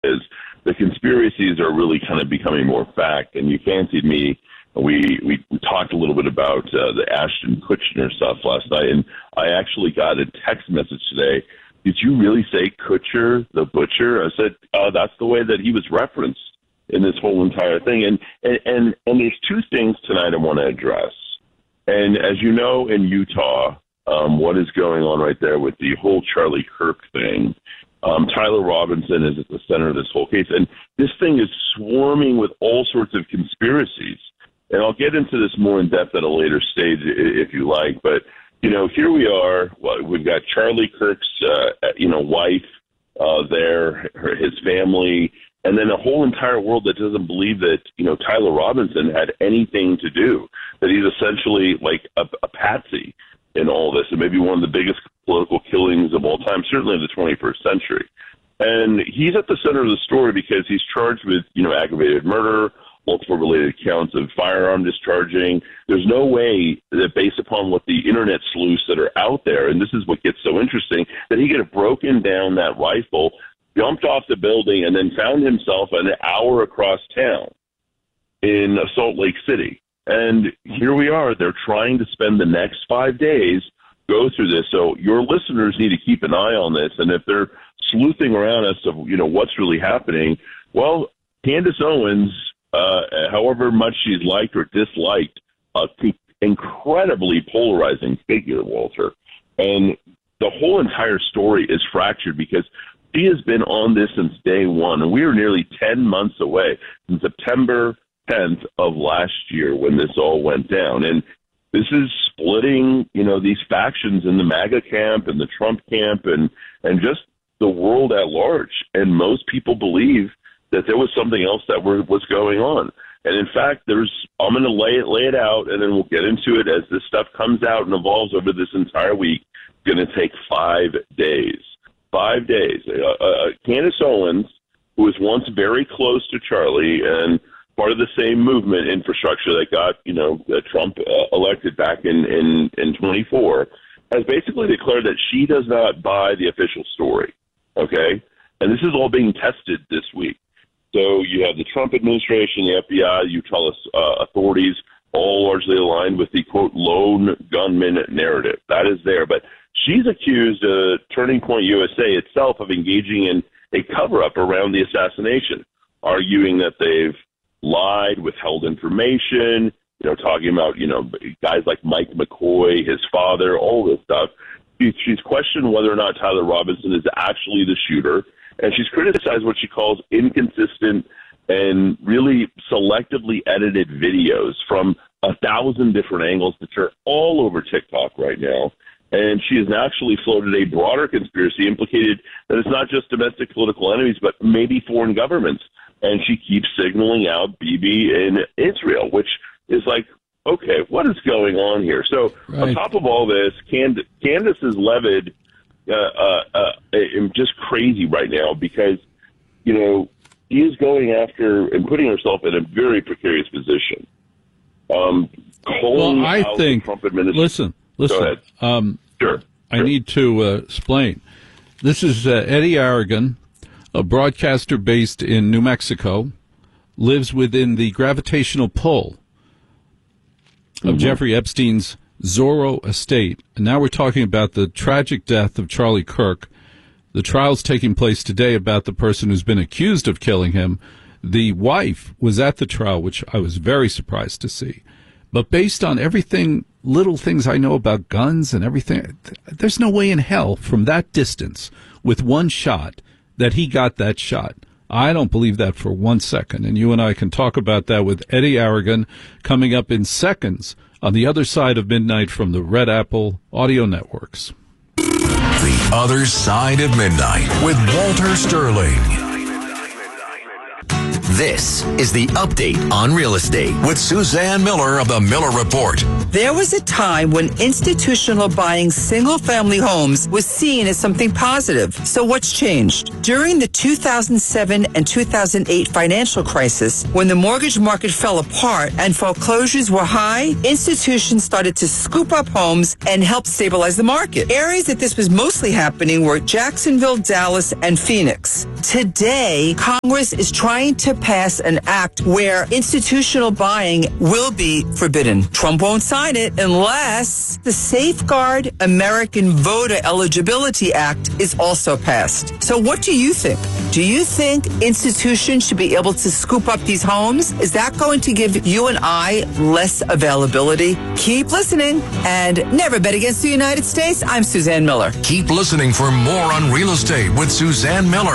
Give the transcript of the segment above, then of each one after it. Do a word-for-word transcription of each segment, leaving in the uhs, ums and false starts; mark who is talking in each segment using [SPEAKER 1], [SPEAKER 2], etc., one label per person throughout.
[SPEAKER 1] is the conspiracies are really kind of becoming more fact. And you fancied me. We, we we talked a little bit about uh, the Ashton Kutcher stuff last night, and I actually got a text message today. Did you really say Kutcher, the butcher? I said, uh, that's the way that he was referenced in this whole entire thing. And, and, and, and there's two things tonight I want to address. And as you know, in Utah, um, what is going on right there with the whole Charlie Kirk thing, um, Tyler Robinson is at the center of this whole case. And this thing is swarming with all sorts of conspiracies. And I'll get into this more in depth at a later stage if you like. But, you know, here we are. Well, we've got Charlie Kirk's, uh, you know, wife uh, there, her, his family, and then a whole entire world that doesn't believe that, you know, Tyler Robinson had anything to do, that he's essentially like a, a patsy in all this, and maybe one of the biggest political killings of all time, certainly in the twenty-first century. And he's at the center of the story because he's charged with, you know, aggravated murder, multiple related counts of firearm discharging. There's no way that based upon what the internet sleuths that are out there, and this is what gets so interesting, that he could have broken down that rifle, jumped off the building, and then found himself an hour across town in Salt Lake City. And here we are. They're trying to spend the next five days go through this. So your listeners need to keep an eye on this. And if they're sleuthing around as to, you know, what's really happening, well, Candace Owens, Uh, however much she's liked or disliked, a incredibly polarizing figure, Walter. And the whole entire story is fractured because she has been on this since day one. And we are nearly ten months away from September tenth of last year when this all went down. And this is splitting, you know, these factions in the MAGA camp and the Trump camp and, and just the world at large. And most people believe that there was something else that were, was going on. And in fact, there's, I'm going to lay it, lay it out, and then we'll get into it as this stuff comes out and evolves over this entire week. It's going to take five days. Five days. Uh, uh, Candace Owens, who was once very close to Charlie and part of the same movement infrastructure that got, you know, uh, Trump uh, elected back in, in, in twenty-four, has basically declared that she does not buy the official story. Okay? And this is all being tested this week. So you have the Trump administration, the F B I, Utah uh, authorities, all largely aligned with the, quote, lone gunman narrative. That is there. But she's accused uh, Turning Point U S A itself of engaging in a cover-up around the assassination, arguing that they've lied, withheld information, you know, talking about, you know, guys like Mike McCoy, his father, all this stuff. She, she's questioned whether or not Tyler Robinson is actually the shooter. And she's criticized what she calls inconsistent and really selectively edited videos from a thousand different angles that are all over TikTok right now. And she has actually floated a broader conspiracy implicated that it's not just domestic political enemies, but maybe foreign governments. And she keeps signaling out Bibi in Israel, which is like, okay, what is going on here? So right. On top of all this, Cand- Candace is levied Uh, uh, uh, just crazy right now because, you know, she is going after and putting herself in a very precarious position. Um,
[SPEAKER 2] well, I think, listen, listen, um,
[SPEAKER 1] sure,
[SPEAKER 2] I
[SPEAKER 1] sure.
[SPEAKER 2] need to uh, explain. This is uh, Eddie Aragon, a broadcaster based in New Mexico, lives within the gravitational pull of mm-hmm. Jeffrey Epstein's Zorro estate. And now we're talking about the tragic death of Charlie Kirk. The trial's taking place today about the person who's been accused of killing him. The wife was at the trial, which I was very surprised to see. But based on everything, little things I know about guns and everything, there's no way in hell from that distance with one shot that he got that shot. I don't believe that for one second. And you and I can talk about that with Eddie Aragon coming up in seconds on the other side of midnight from the Red Apple Audio Networks.
[SPEAKER 3] The Other Side of Midnight with Walter Sterling. This This is the Update on Real Estate with Suzanne Miller of the Miller Report.
[SPEAKER 4] There was a time when institutional buying single-family homes was seen as something positive. So what's changed? During the two thousand seven and two thousand eight financial crisis, when the mortgage market fell apart and foreclosures were high, institutions started to scoop up homes and help stabilize the market. Areas that this was mostly happening were Jacksonville, Dallas, and Phoenix. Today, Congress is trying to pass an act where institutional buying will be forbidden. Trump won't sign it unless the Safeguard American Voter Eligibility Act is also passed. So what do you think? Do you think institutions should be able to scoop up these homes? Is that going to give you and I less availability? Keep listening and never bet against the United States. I'm Suzanne Miller.
[SPEAKER 3] Keep listening for more on real estate with Suzanne Miller.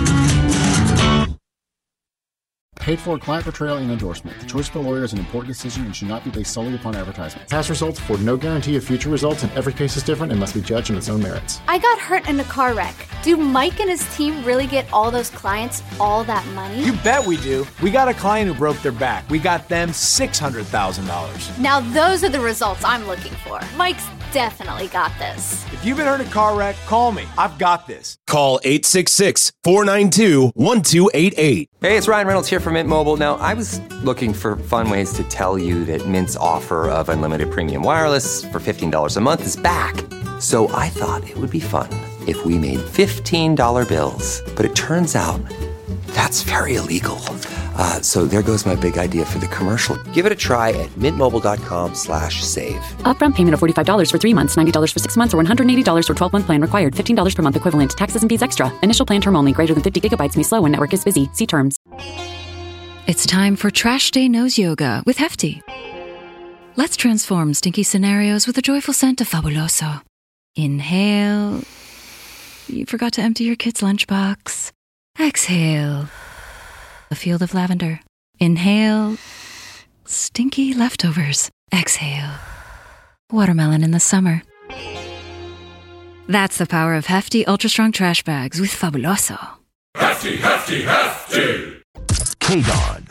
[SPEAKER 5] Paid for client portrayal and endorsement. The choice of a lawyer is an important decision and should not be based solely upon advertisement. Past results afford no guarantee of future results, and every case is different and must be judged on its own merits.
[SPEAKER 6] I got hurt in a car wreck. Do Mike and his team really get all those clients all that money?
[SPEAKER 7] You bet we do. We got a client who broke their back. We got them six hundred thousand dollars.
[SPEAKER 6] Now those are the results I'm looking for. Mike's definitely got this.
[SPEAKER 7] If you've been hurt in a car wreck, call me. I've got this.
[SPEAKER 8] Call eight six six, four nine two, one two eight eight.
[SPEAKER 9] Hey, it's Ryan Reynolds here from Mint Mobile. Now, I was looking for fun ways to tell you that Mint's offer of unlimited premium wireless for fifteen dollars a month is back. So I thought it would be fun if we made fifteen dollar bills. But it turns out that's very illegal. Uh, so there goes my big idea for the commercial. Give it a try at mintmobile.com slash save.
[SPEAKER 10] Upfront payment of forty-five dollars for three months, ninety dollars for six months, or one hundred eighty dollars for twelve-month plan required. fifteen dollars per month equivalent. Taxes and fees extra. Initial plan term only. Greater than fifty gigabytes may slow when network is busy. See terms.
[SPEAKER 11] It's time for Trash Day Nose Yoga with Hefty. Let's transform stinky scenarios with a joyful scent of Fabuloso. Inhale. You forgot to empty your kid's lunchbox. Exhale. A field of lavender. Inhale. Stinky leftovers. Exhale. Watermelon in the summer. That's the power of Hefty Ultra Strong Trash Bags with Fabuloso.
[SPEAKER 3] Hefty, hefty, hefty. K-Don.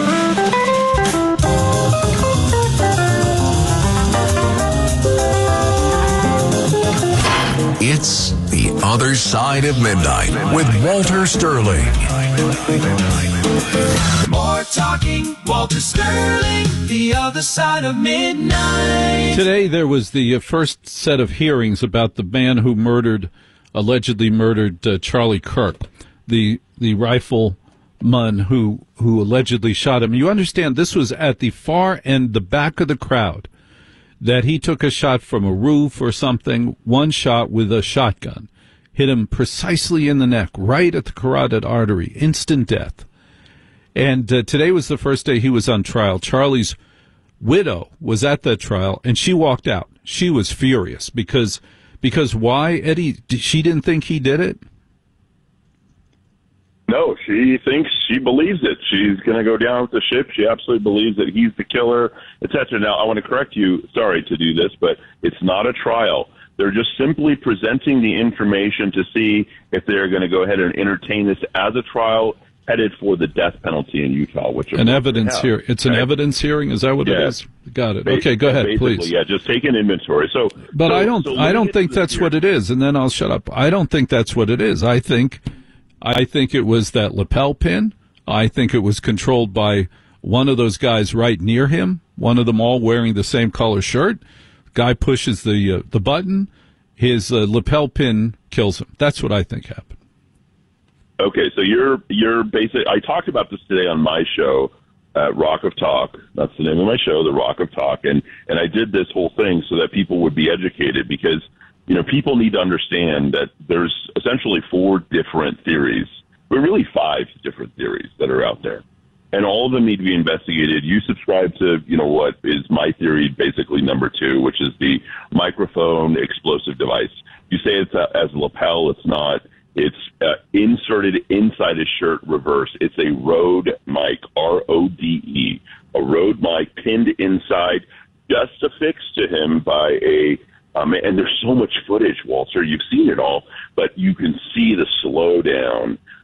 [SPEAKER 3] It's The Other Side of Midnight with Walter Sterling.
[SPEAKER 12] More talking, Walter Sterling, The Other Side of Midnight.
[SPEAKER 2] Today there was the uh, first set of hearings about the man who murdered, allegedly murdered uh, Charlie Kirk, the the rifleman who who allegedly shot him. You understand this was at the far end, the back of the crowd, that he took a shot from a roof or something, one shot with a shotgun, hit him precisely in the neck, right at the carotid artery, instant death. And uh, today was the first day he was on trial. Charlie's widow was at that trial, and she walked out. She was furious because, because why, Eddie? She didn't think he did it?
[SPEAKER 1] No, she thinks, she believes it. She's going to go down with the ship. She absolutely believes that he's the killer, et cetera. Now, I want to correct you. Sorry to do this, but it's not a trial. They're just simply presenting the information to see if they're going to go ahead and entertain this as a trial headed for the death penalty in Utah. Which
[SPEAKER 2] an evidence here. It's an right? evidence hearing. Is that what yeah. it is? Got it. Okay, go ahead, please.
[SPEAKER 1] Yeah, just take an inventory. So,
[SPEAKER 2] but
[SPEAKER 1] so,
[SPEAKER 2] I don't.
[SPEAKER 1] So
[SPEAKER 2] I don't think that's what it is. And then I'll shut up. I don't think that's what it is. I think, I think it was that lapel pin. I think it was controlled by one of those guys right near him. One of them all wearing the same color shirt. Guy pushes the uh, the button. His uh, lapel pin kills him. That's what I think happened.
[SPEAKER 1] Okay, so you're you're basic. I talked about this today on my show, uh, Rock of Talk. That's the name of my show, the Rock of Talk, and and I did this whole thing so that people would be educated, because you know people need to understand that there's essentially four different theories, but really five different theories that are out there, and all of them need to be investigated. You subscribe to you know what is my theory, basically number two, which is the microphone explosive device. You say it's a, as a lapel, it's not. It's uh, inserted inside his shirt reverse. It's a Rode mic, R O D E, a Rode mic pinned inside, just affixed to him by a, um, and there's so much footage, Walter, you've seen it all, but you can see the slowdown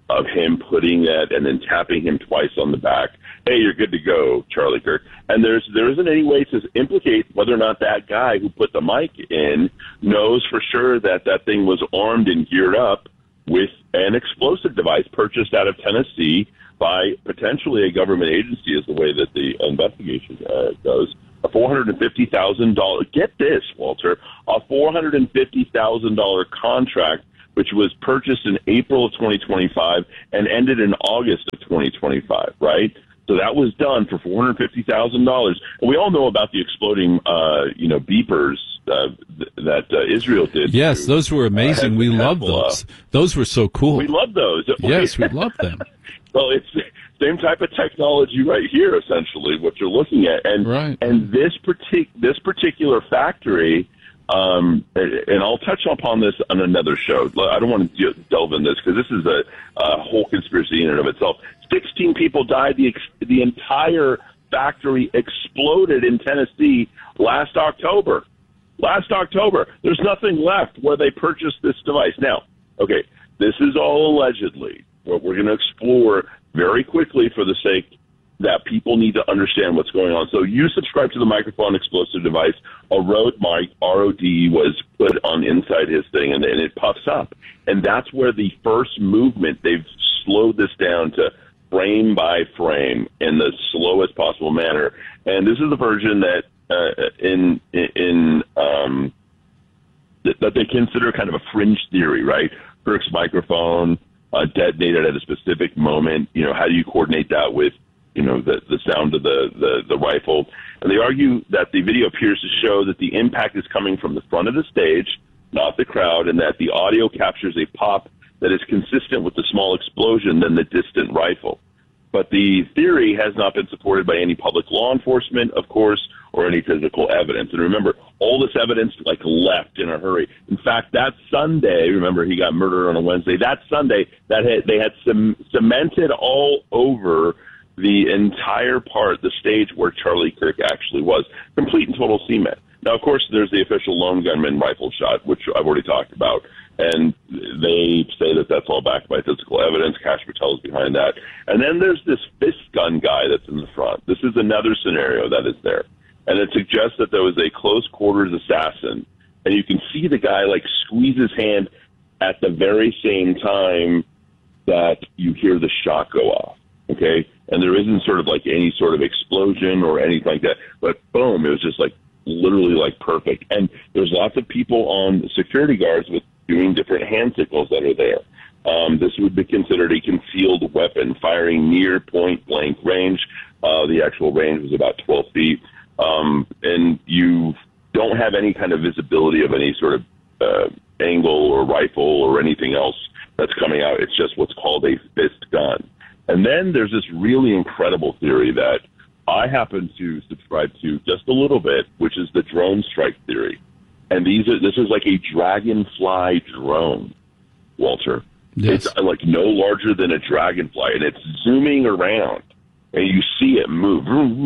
[SPEAKER 1] of him putting that and then tapping him twice on the back. Hey, you're good to go, Charlie Kirk. And there's there isn't any way to implicate whether or not that guy who put the mic in knows for sure that that thing was armed and geared up with an explosive device purchased out of Tennessee by potentially a government agency, is the way that the investigation uh, goes. A four hundred fifty thousand dollars, get this, Walter, a four hundred fifty thousand dollars contract, which was purchased in April of twenty twenty-five and ended in August of twenty twenty-five, right? So that was done for four hundred fifty thousand dollars. And we all know about the exploding, uh, you know, beepers uh, th- that uh, Israel did.
[SPEAKER 2] Yes,
[SPEAKER 1] to,
[SPEAKER 2] those were amazing.
[SPEAKER 1] Uh,
[SPEAKER 2] we loved those. Those were so cool.
[SPEAKER 1] We loved those.
[SPEAKER 2] Yes, we loved them.
[SPEAKER 1] Well, it's the same type of technology right here, essentially, what you're looking at. And
[SPEAKER 2] right.
[SPEAKER 1] and this partic- this particular factory, um, and I'll touch upon this on another show. I don't want to delve in this because this is a, a whole conspiracy in and of itself. sixteen people died. The ex- the entire factory exploded in Tennessee last October. Last October. There's nothing left where they purchased this device. Now, okay, this is all allegedly. What we're going to explore very quickly for the sake that people need to understand what's going on. So you subscribe to the microphone explosive device. A Rode mic, R O D, was put on inside his thing, and, and it puffs up. And that's where the first movement, they've slowed this down to frame by frame in the slowest possible manner. And this is the version that uh, in in um, that, that they consider kind of a fringe theory, right? Kirk's microphone uh, detonated at a specific moment. You know, how do you coordinate that with, you know, the, the sound of the, the, the rifle? And they argue that the video appears to show that the impact is coming from the front of the stage, not the crowd, and that the audio captures a pop that is consistent with the small explosion than the distant rifle. But the theory has not been supported by any public law enforcement, of course, or any physical evidence. And remember, all this evidence, like, left in a hurry. In fact, that Sunday, remember, he got murdered on a Wednesday. That Sunday, that had, they had c- cemented all over the entire part, the stage where Charlie Kirk actually was, complete and total cement. Now, of course, there's the official lone gunman rifle shot, which I've already talked about. And they say that that's all backed by physical evidence. Kash Patel is behind that. And then there's this fist gun guy that's in the front. This is another scenario that is there. And it suggests that there was a close quarters assassin. And you can see the guy, like, squeeze his hand at the very same time that you hear the shot go off. Okay? And there isn't sort of like any sort of explosion or anything like that. But boom, it was just like literally like perfect. And there's lots of people on security guards with doing different hand signals that are there. Um, this would be considered a concealed weapon, firing near point blank range. Uh, the actual range was about twelve feet. Um, and you don't have any kind of visibility of any sort of uh, angle or rifle or anything else that's coming out. It's just what's called a fist gun. And then there's this really incredible theory that I happen to subscribe to just a little bit, which is the drone strike theory. And these are, this is like a dragonfly drone, Walter.
[SPEAKER 2] Yes.
[SPEAKER 1] It's like no larger than a dragonfly, and it's zooming around, and you see it move,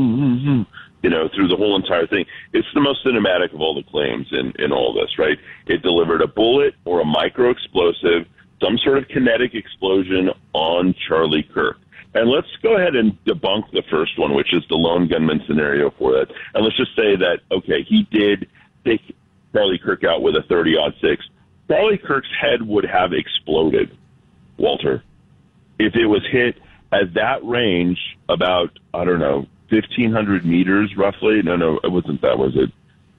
[SPEAKER 1] you know, through the whole entire thing. It's the most cinematic of all the claims in, in all this, right? It delivered a bullet or a micro explosive, some sort of kinetic explosion on Charlie Kirk. And let's go ahead and debunk the first one, which is the lone gunman scenario for that. And let's just say that, okay, he did take Charlie Kirk out with a thirty aught six. Charlie Kirk's head would have exploded, Walter, if it was hit at that range about, I don't know, fifteen hundred meters roughly. No, no, it wasn't that, was it?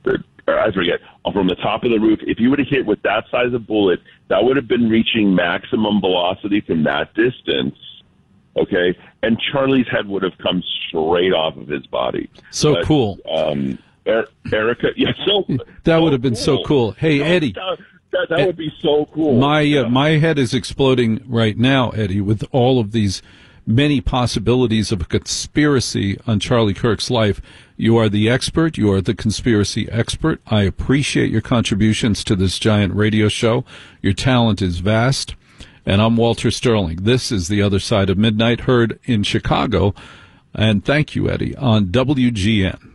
[SPEAKER 1] I forget. From the top of the roof, if you would have hit with that size of bullet, that would have been reaching maximum velocity from that distance. Okay, and Charlie's head would have come straight off of his body.
[SPEAKER 2] So
[SPEAKER 1] but,
[SPEAKER 2] cool.
[SPEAKER 1] Um, er- Erica, yeah, so
[SPEAKER 2] that
[SPEAKER 1] so
[SPEAKER 2] would have been
[SPEAKER 1] cool.
[SPEAKER 2] so cool. Hey,
[SPEAKER 1] no,
[SPEAKER 2] Eddie,
[SPEAKER 1] that, that, that would be so cool.
[SPEAKER 2] My
[SPEAKER 1] yeah.
[SPEAKER 2] uh, my head is exploding right now, Eddie, with all of these many possibilities of a conspiracy on Charlie Kirk's life. You are the expert. You are the conspiracy expert. I appreciate your contributions to this giant radio show. Your talent is vast. And I'm Walter Sterling. This is The Other Side of Midnight, heard in Chicago. And thank you, Eddie, on W G N.